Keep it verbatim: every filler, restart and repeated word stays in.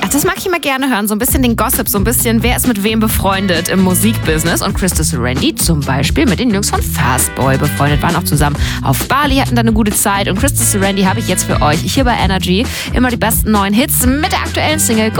Ach, das mag ich immer gerne hören. So ein bisschen den Gossip, so ein bisschen, wer ist mit wem befreundet im Musikbusiness. Und Christus Randy zum Beispiel mit den Jungs von Fastboy befreundet, waren auch zusammen auf Bali, hatten da eine gute Zeit. Und Christus Randy habe ich jetzt für euch hier bei Energy immer die besten neuen Hits mit der aktuellen Single